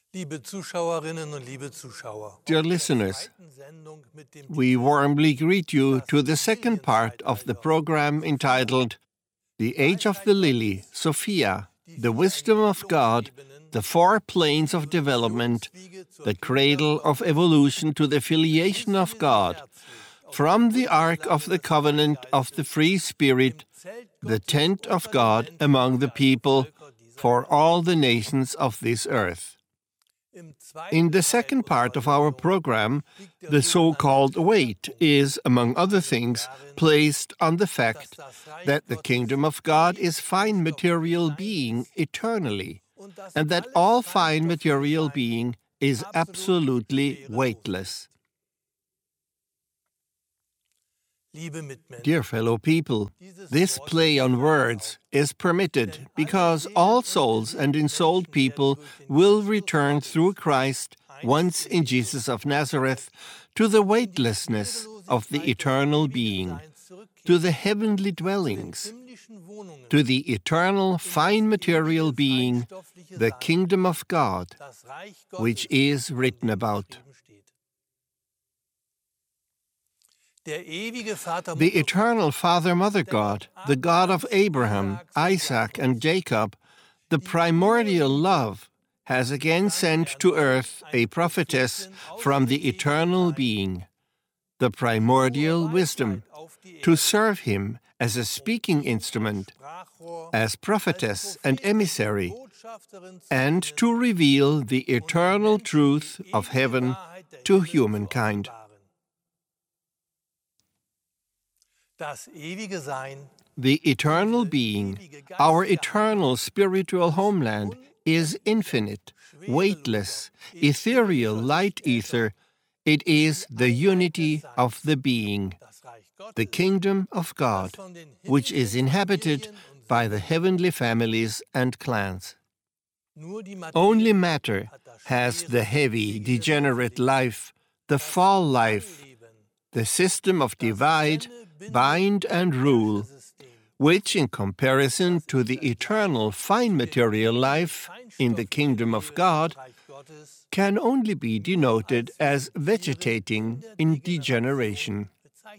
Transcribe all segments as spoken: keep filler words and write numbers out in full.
Liebe Zuschauerinnen und liebe Zuschauer, Dear listeners, we warmly greet you to the second part of the program entitled The Age of the Lily, Sophia, the Wisdom of God, the Four Planes of Development, the Cradle of Evolution to the Filiation of God, from the Ark of the Covenant of the Free Spirit, the Tent of God among the people, for all the nations of this earth. In the second part of our program, the so-called weight is, among other things, placed on the fact that the kingdom of God is fine material being eternally, and that all fine material being is absolutely weightless. Dear fellow people, this play on words is permitted because all souls and ensouled people will return through Christ once in Jesus of Nazareth to the weightlessness of the eternal being, to the heavenly dwellings, to the eternal fine material being, the kingdom of God, which is written about. The eternal Father-Mother God, the God of Abraham, Isaac, and Jacob, the primordial love, has again sent to earth a prophetess from the eternal being, the primordial wisdom, to serve him as a speaking instrument, as prophetess and emissary, and to reveal the eternal truth of heaven to humankind. The eternal being, our eternal spiritual homeland, is infinite, weightless, ethereal light ether. It is the unity of the being, the kingdom of God, which is inhabited by the heavenly families and clans. Only matter has the heavy, degenerate life, the fall life, the system of divide, bind and rule, which in comparison to the eternal fine material life in the kingdom of God can only be denoted as vegetating in degeneration.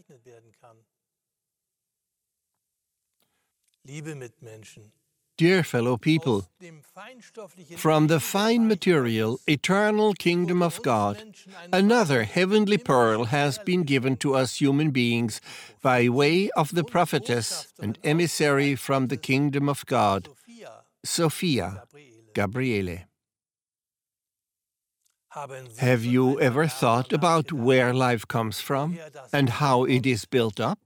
Dear fellow people, from the fine material, eternal kingdom of God, another heavenly pearl has been given to us human beings by way of the prophetess and emissary from the kingdom of God, Sophia, Gabriele. Have you ever thought about where life comes from and how it is built up?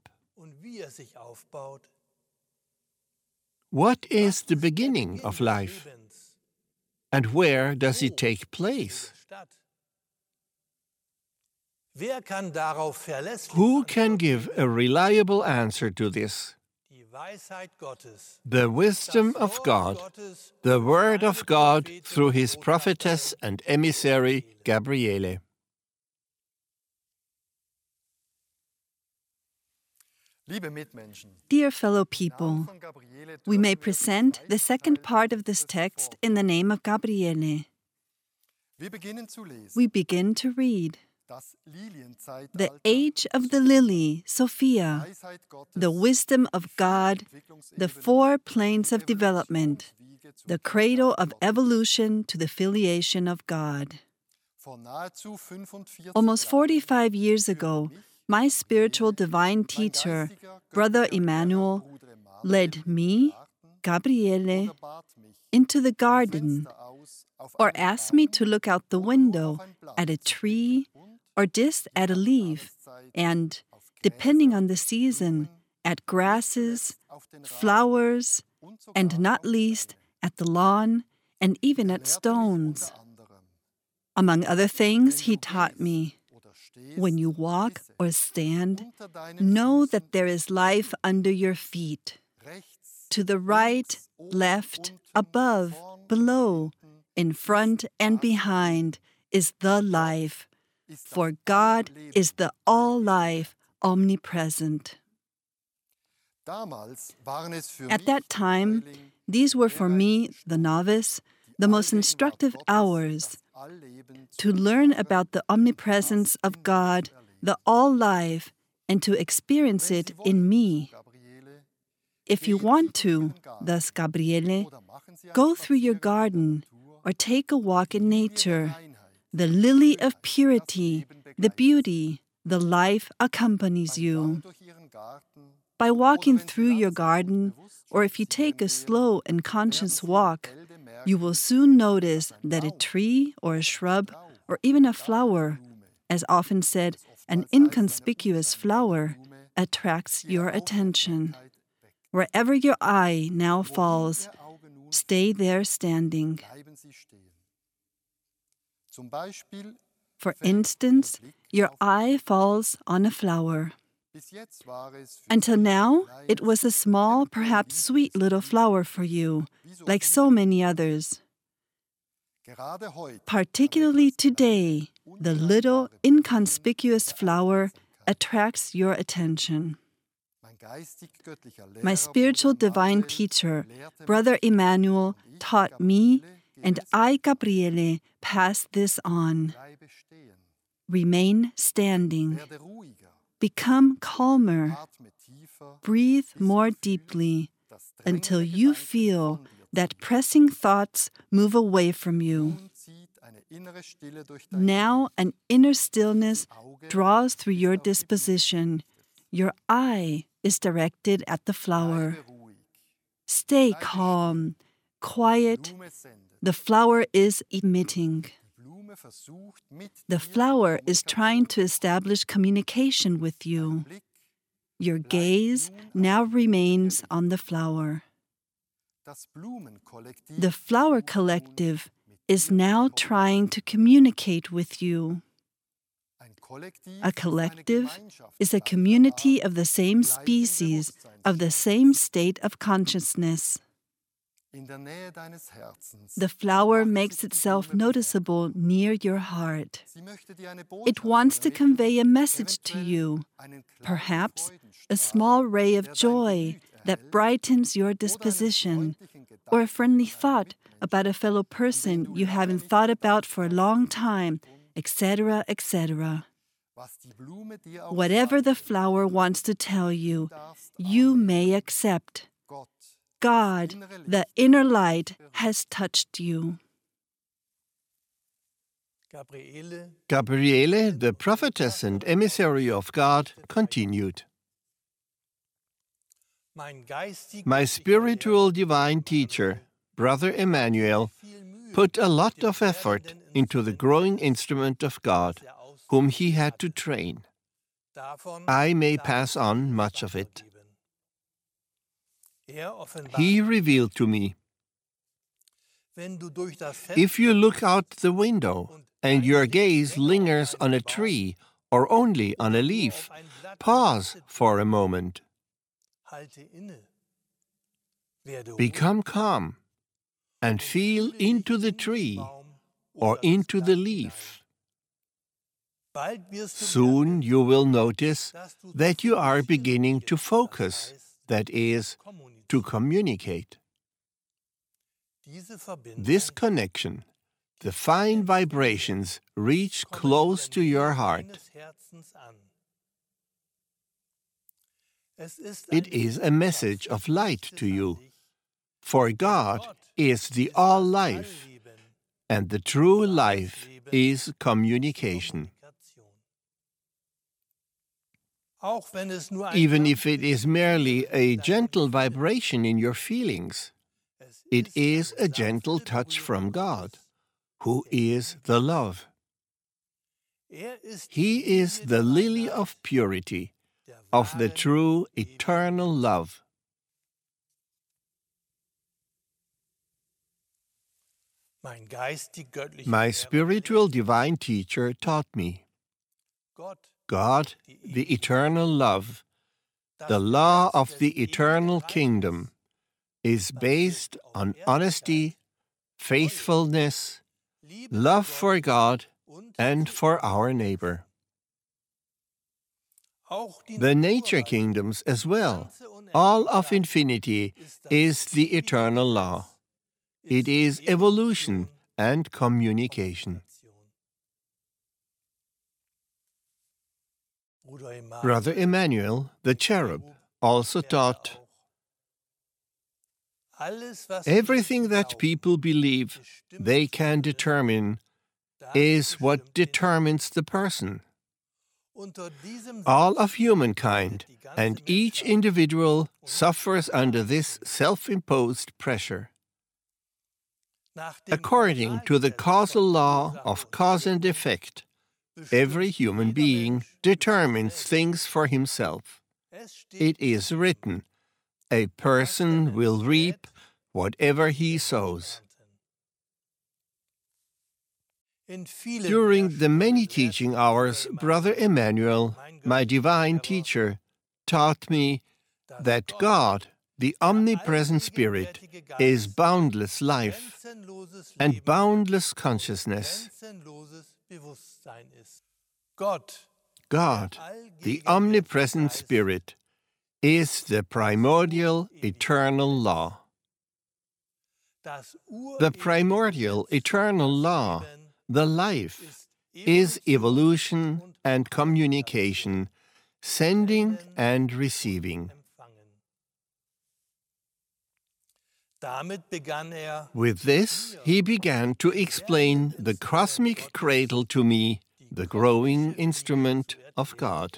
What is the beginning of life? And where does it take place? Who can give a reliable answer to this? The wisdom of God, the word of God through his prophetess and emissary, Gabriele. Dear fellow people, we may present the second part of this text in the name of Gabriele. We begin to read. The age of the lily, Sophia, the wisdom of God, the four planes of development, the cradle of evolution to the filiation of God. Almost forty-five years ago, my spiritual divine teacher, Brother Emmanuel, led me, Gabriele, into the garden, or asked me to look out the window at a tree or just at a leaf, and, depending on the season, at grasses, flowers, and not least at the lawn, and even at stones. Among other things, he taught me, when you walk or stand, know that there is life under your feet. To the right, left, above, below, in front and behind is the life, for God is the all-life, omnipresent. At that time, these were for me, the novice, the most instructive hours, to learn about the omnipresence of God, the all-life, and to experience it in me. If you want to, thus Gabriele, go through your garden or take a walk in nature. The lily of purity, the beauty, the life accompanies you. By walking through your garden, or if you take a slow and conscious walk, you will soon notice that a tree or a shrub or even a flower, as often said, an inconspicuous flower, attracts your attention. Wherever your eye now falls, stay there standing. For instance, your eye falls on a flower. Until now, it was a small, perhaps sweet little flower for you, like so many others. Particularly today, the little, inconspicuous flower attracts your attention. My spiritual divine teacher, Brother Emmanuel, taught me, and I, Gabriele, pass this on. Remain standing. Become calmer. Breathe more deeply until you feel that pressing thoughts move away from you. Now an inner stillness draws through your disposition. Your eye is directed at the flower. Stay calm, quiet. The flower is emitting. The flower is trying to establish communication with you. Your gaze now remains on the flower. The flower collective is now trying to communicate with you. A collective is a community of the same species, of the same state of consciousness. The flower makes itself noticeable near your heart. It wants to convey a message to you, perhaps a small ray of joy that brightens your disposition, or a friendly thought about a fellow person you haven't thought about for a long time, et cetera, et cetera. Whatever the flower wants to tell you, you may accept. God, the inner light, has touched you. Gabriele, Gabriele, the prophetess and emissary of God, continued. mein geistig- My spiritual divine teacher, Brother Emmanuel, put a lot of effort into the growing instrument of God, whom he had to train. Davon I may darf pass ich on nicht much of it. weitergeben. Er offenbart, He revealed to me, wenn du durch das Fenster if you look out the window and your gaze lingers on a tree or only on a leaf, pause for a moment. halte inne, werde Become calm and feel into the tree or into the leaf. Bald wirst du Soon you will notice that you are beginning to focus, that is, to communicate. diese Verbindung This connection, the fine vibrations reach close to your heart. deines Herzens an. Es ist It ein is a message of light to you, for God is the all-life, Leben, and the true life is communication. auch wenn es nur ein Even if it is merely a gentle vibration in your feelings, it is a gentle touch from God, who is the love. Er ist He is the lily of purity, of the true eternal love. mein geistig göttlicher My Lehrer, spiritual divine teacher taught me, Gott, God, the eternal love, the law of the eternal kingdom, is based on honesty, faithfulness, love for God, and for our neighbor. auch die The nature kingdoms as well, all of infinity, is the eternal law. It is evolution and communication. Brother Emmanuel, the cherub, also taught, everything that people believe they can determine is what determines the person. All of humankind and each individual suffers under this self-imposed pressure. According to the causal law of cause and effect, every human being determines things for himself. It is written, a person will reap whatever he sows. During the many teaching hours, Brother Emmanuel, my divine teacher, taught me that God, the omnipresent Spirit, is boundless life and boundless consciousness. God, the omnipresent Spirit, is the primordial eternal law. The primordial eternal law, the life, is evolution and communication, sending and receiving. With this, he began to explain the cosmic cradle to me, the growing instrument of God.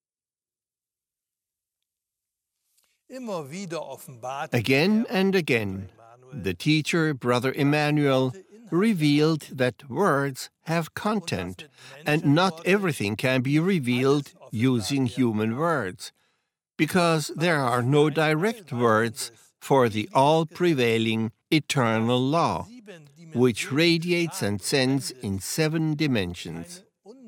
Again and again, the teacher, Brother Emmanuel, revealed that words have content, and not everything can be revealed using human words, because there are no direct words for the all-prevailing eternal law, which radiates and sends in seven dimensions.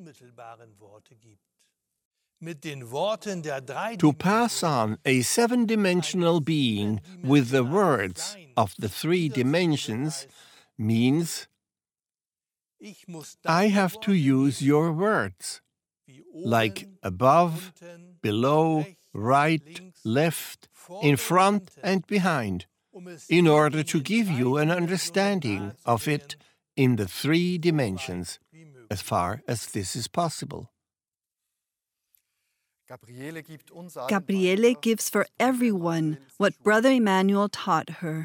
To pass on a seven-dimensional being with the words of the three dimensions means I have to use your words, like above, below, right, left, in front and behind, in order to give you an understanding of it in the three dimensions, as far as this is possible. Gabriele gives for everyone what Brother Emmanuel taught her.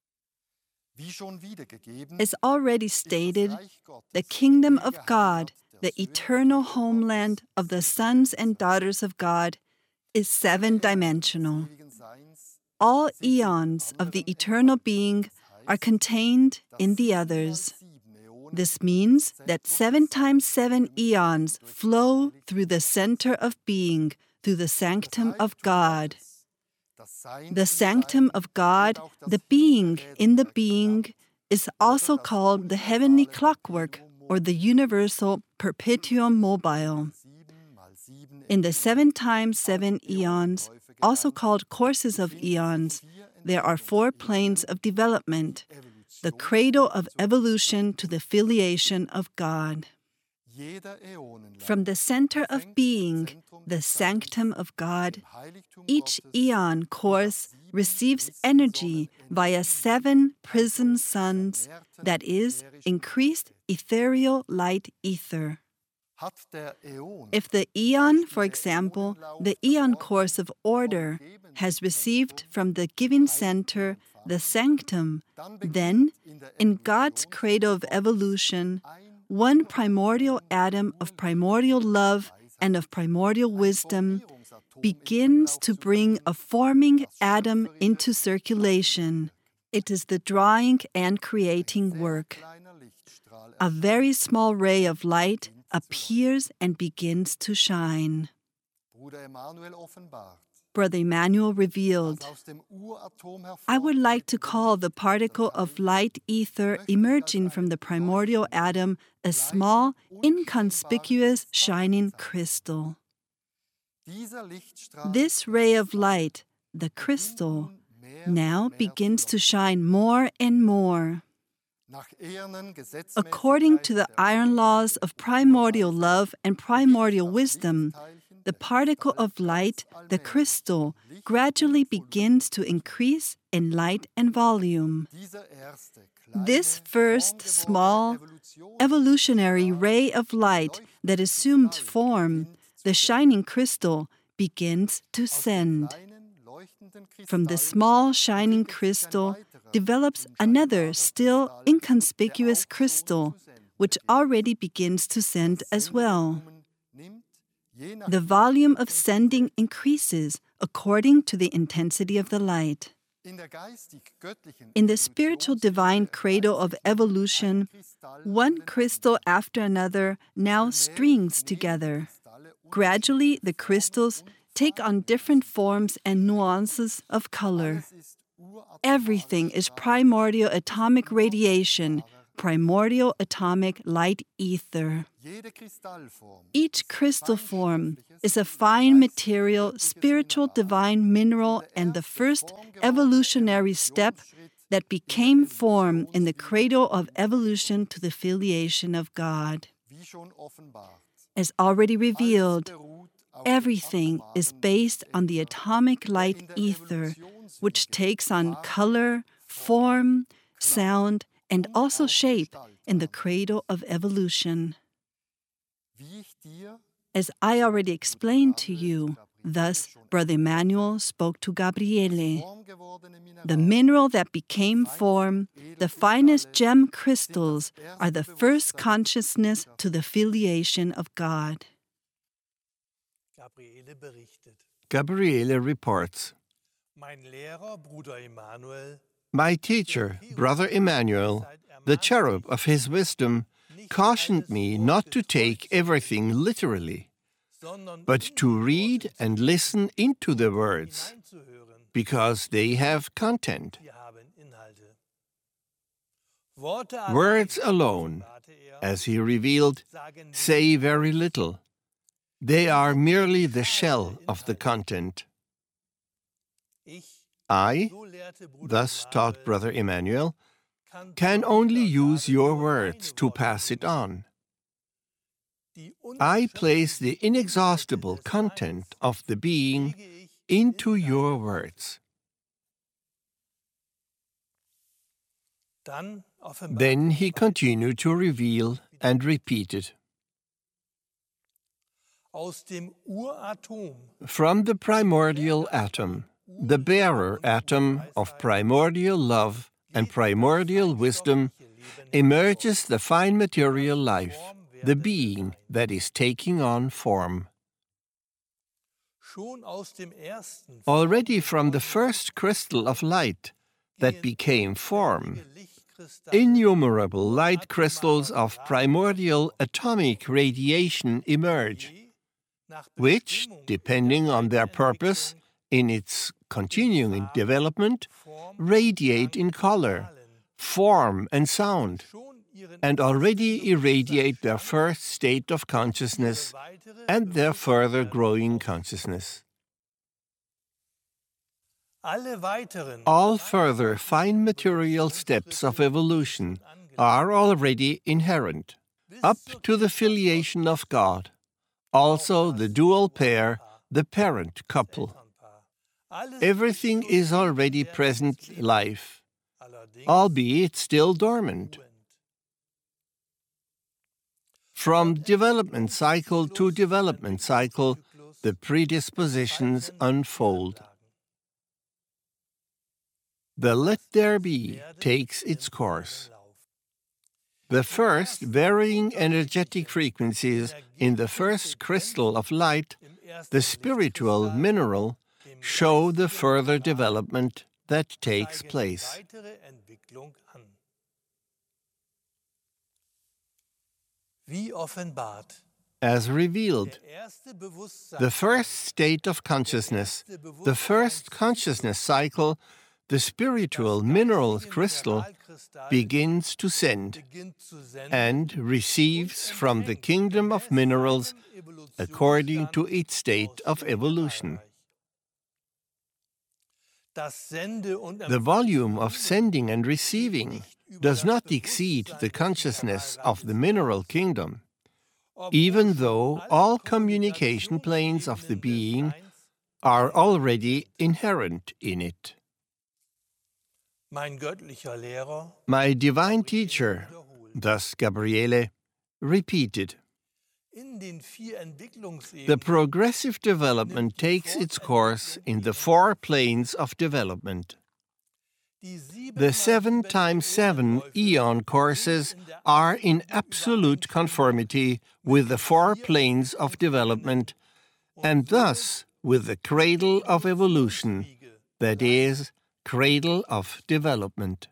As already stated, the kingdom of God, the eternal homeland of the sons and daughters of God, is seven-dimensional. All eons of the eternal being are contained in the others. This means that seven times seven eons flow through the center of being, through the sanctum of God. The sanctum of God, the being in the being, is also called the heavenly clockwork or the universal perpetuum mobile. In the seven times seven eons, also called courses of eons, there are four planes of development, the cradle of evolution to the filiation of God. From the center of being, the sanctum of God, each eon course receives energy via seven prism suns, that is, increased ethereal light ether. If the eon, for example, the eon course of order, has received from the giving center the sanctum, then, in God's cradle of evolution, one primordial atom of primordial love and of primordial wisdom begins to bring a forming atom into circulation. It is the drawing and creating work. A very small ray of light appears and begins to shine. Brother Emmanuel revealed, I would like to call the particle of light ether emerging from the primordial atom a small, inconspicuous, shining crystal. This ray of light, the crystal, now begins to shine more and more. According to the iron laws of primordial love and primordial wisdom, the particle of light, the crystal, gradually begins to increase in light and volume. This first small, evolutionary ray of light that assumed form the shining crystal begins to send. From the small shining crystal develops another still inconspicuous crystal, which already begins to send as well. The volume of sending increases according to the intensity of the light. In the spiritual divine cradle of evolution, one crystal after another now strings together. Gradually, the crystals take on different forms and nuances of color. Everything is primordial atomic radiation, primordial atomic light ether. Each crystal form is a fine material, spiritual divine mineral and the first evolutionary step that became form in the cradle of evolution to the filiation of God. As already revealed, everything is based on the atomic light ether, which takes on color, form, sound, and also shape in the cradle of evolution. As I already explained to you, thus Brother Emmanuel spoke to Gabriele. The mineral that became form, the finest gem crystals, are the first consciousness to the filiation of God. Gabriele berichtet. Gabriele reports, Mein Lehrer, Bruder Emanuel, my teacher, Brother Emmanuel, the cherub of his wisdom, cautioned me not to take everything literally, but to read and listen into the words, because they have content. Words alone, as he revealed, say very little. They are merely the shell of the content. I, thus taught Brother Emmanuel, can only use your words to pass it on. I place the inexhaustible content of the being into your words. Then he continued to reveal and repeat it. From the primordial atom, the bearer atom of primordial love and primordial wisdom, emerges the fine material life, the being that is taking on form. Already from the first crystal of light that became form, innumerable light crystals of primordial atomic radiation emerge, which, depending on their purpose in its continuing development, radiate in color, form, and sound, and already irradiate their first state of consciousness and their further growing consciousness. All further fine material steps of evolution are already inherent, up to the filiation of God, also the dual pair, the parent couple. Everything is already present life, albeit still dormant. From development cycle to development cycle, the predispositions unfold. The let there be takes its course. The first varying energetic frequencies in the first crystal of light, the spiritual mineral, show the further development that takes place. As revealed, the first state of consciousness, the first consciousness cycle, the spiritual mineral crystal, begins to send and receives from the kingdom of minerals according to its state of evolution. The volume of sending and receiving does not exceed the consciousness of the mineral kingdom, even though all communication planes of the being are already inherent in it. My divine teacher, thus Gabriele, repeated, The progressive development takes its course in the four planes of development. The seven times seven eon courses are in absolute conformity with the four planes of development, and thus with the cradle of evolution, that is, cradle of development.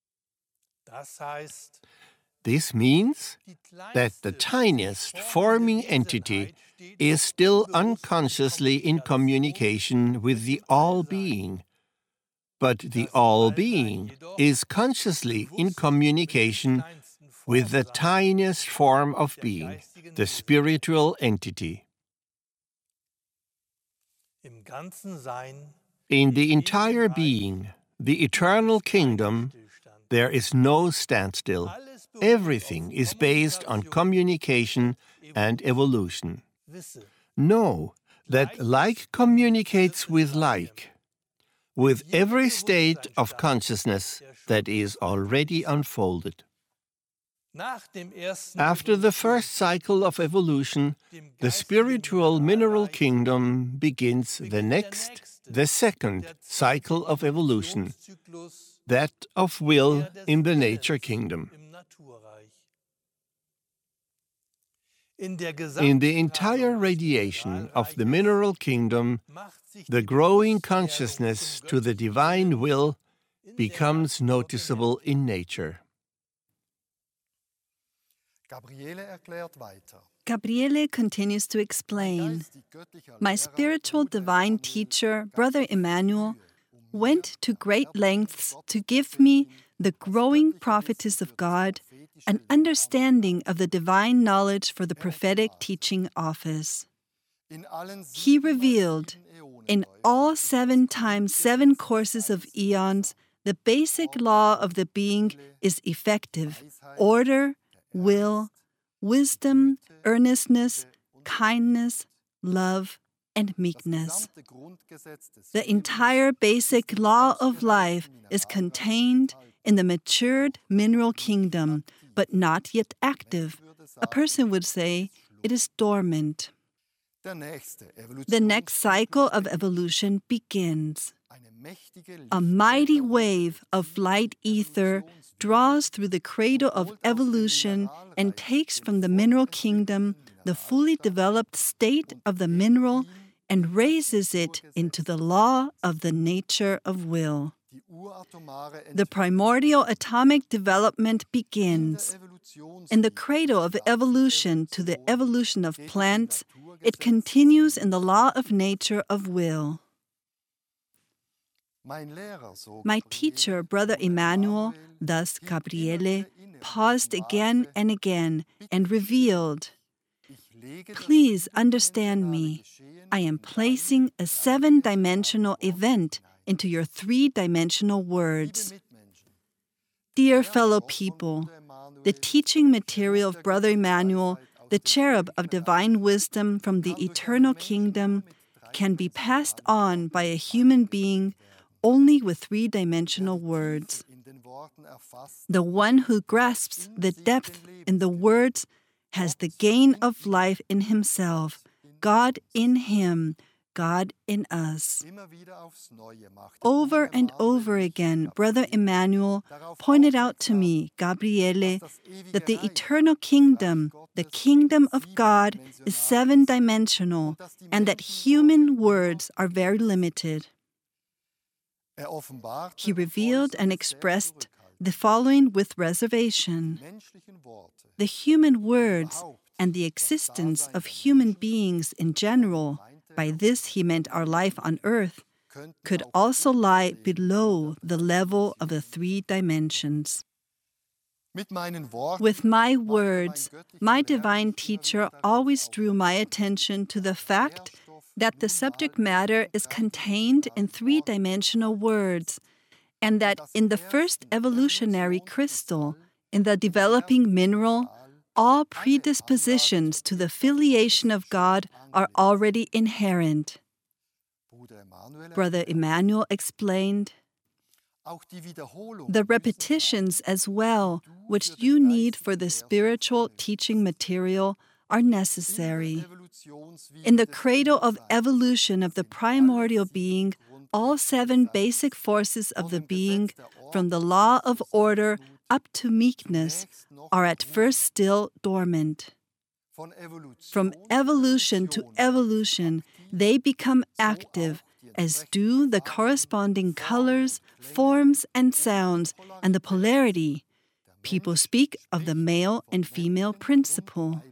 This means that the tiniest forming entity is still unconsciously in communication with the All-Being, but the All-Being is consciously in communication with the tiniest form of being, the spiritual entity. In the entire being, the eternal kingdom, there is no standstill. Everything is based on communication and evolution. Know that like communicates with like, with every state of consciousness that is already unfolded. After the first cycle of evolution, the spiritual mineral kingdom begins the next, the second cycle of evolution, that of will in the nature kingdom. In the entire radiation of the mineral kingdom, the growing consciousness to the divine will becomes noticeable in nature. Gabriele continues to explain, my spiritual divine teacher, Brother Emmanuel, went to great lengths to give me, the growing prophetess of God, an understanding of the divine knowledge for the prophetic teaching office. He revealed, in all seven times seven courses of eons, the basic law of the being is effective, order, will, wisdom, earnestness, kindness, love, and meekness. The entire basic law of life is contained in the matured mineral kingdom, but not yet active. A person would say it is dormant. The next cycle of evolution begins. A mighty wave of light ether draws through the cradle of evolution and takes from the mineral kingdom the fully developed state of the mineral and raises it into the law of the nature of will. The primordial atomic development begins. In the cradle of evolution to the evolution of plants, it continues in the law of nature of will. My teacher, Brother Emmanuel, thus Gabriele, paused again and again and revealed, please understand me. I am placing a seven-dimensional event into your three-dimensional words. Dear fellow people, the teaching material of Brother Emmanuel, the cherub of divine wisdom from the eternal kingdom, can be passed on by a human being only with three-dimensional words. The one who grasps the depth in the words has the gain of life in himself, God in him, God in us. Over and over again, Brother Emmanuel pointed out to me, Gabriele, that the eternal kingdom, the kingdom of God, is seven-dimensional and that human words are very limited. He revealed and expressed the following with reservation. The human words and the existence of human beings in general, by this he meant our life on earth, could also lie below the level of the three dimensions. With my words, my divine teacher always drew my attention to the fact that the subject matter is contained in three-dimensional words, and that in the first evolutionary crystal, in the developing mineral, all predispositions to the filiation of God are already inherent. Brother Emmanuel explained, the repetitions as well, which you need for the spiritual teaching material, are necessary. In the cradle of evolution of the primordial being, all seven basic forces of the being, from the law of order up to meekness, are at first still dormant. From evolution to evolution, they become active, as do the corresponding colors, forms, and sounds, and the polarity. People speak of the male and female principle.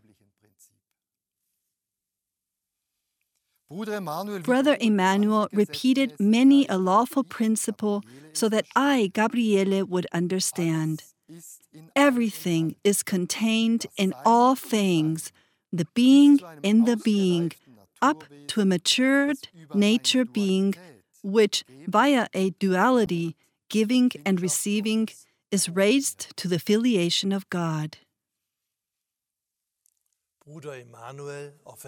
Brother Emmanuel repeated many a lawful principle so that I, Gabriele, would understand. Everything is contained in all things, the being in the being, up to a matured nature being, which, via a duality, giving and receiving, is raised to the filiation of God. Bruder Emanuel